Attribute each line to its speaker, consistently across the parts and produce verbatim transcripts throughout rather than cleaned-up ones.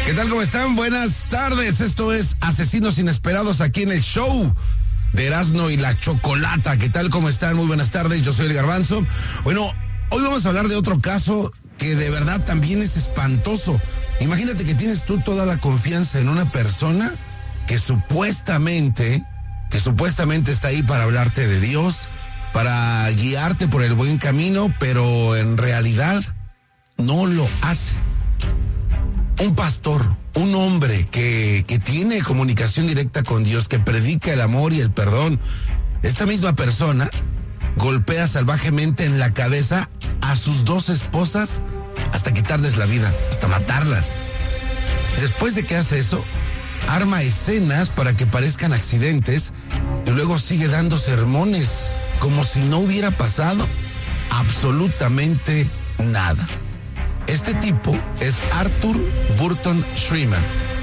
Speaker 1: ¿Qué tal? ¿Cómo están? Buenas tardes. Esto es Asesinos Inesperados aquí en el show de Erasmo y la Chocolata. ¿Qué tal? ¿Cómo están? Muy buenas tardes. Yo soy el Garbanzo. Bueno, hoy vamos a hablar de otro caso que de verdad también es espantoso. Imagínate que tienes tú toda la confianza en una persona que supuestamente, que supuestamente está ahí para hablarte de Dios, para guiarte por el buen camino, pero en realidad no lo hace. Un pastor, un hombre que, que tiene comunicación directa con Dios, que predica el amor y el perdón. Esta misma persona golpea salvajemente en la cabeza a sus dos esposas hasta quitarles la vida, hasta matarlas. Después de que hace eso, arma escenas para que parezcan accidentes y luego sigue dando sermones como si no hubiera pasado absolutamente nada. Este tipo es Arthur Burton Sherman.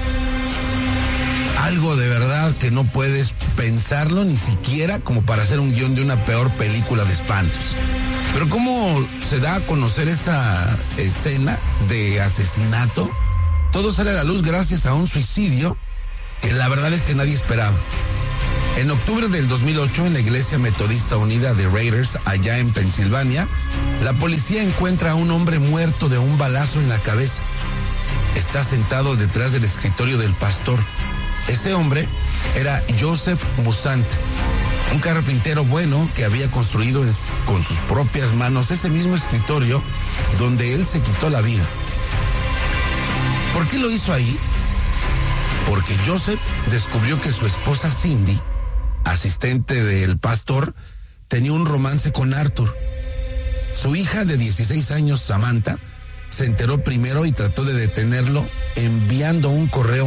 Speaker 1: Algo de verdad que no puedes pensarlo ni siquiera como para hacer un guión de una peor película de espantos. Pero ¿cómo se da a conocer esta escena de asesinato? Todo sale a la luz gracias a un suicidio que la verdad es que nadie esperaba. En octubre del dos mil ocho, en la Iglesia Metodista Unida de Raiders, allá en Pensilvania, la policía encuentra a un hombre muerto de un balazo en la cabeza. Está sentado detrás del escritorio del pastor. Ese hombre era Joseph Musant, un carpintero bueno que había construido con sus propias manos ese mismo escritorio donde él se quitó la vida. ¿Por qué lo hizo ahí? Porque Joseph descubrió que su esposa Cindy, asistente del pastor, tenía un romance con Arthur. Su hija de dieciséis años, Samantha, se enteró primero y trató de detenerlo enviando un correo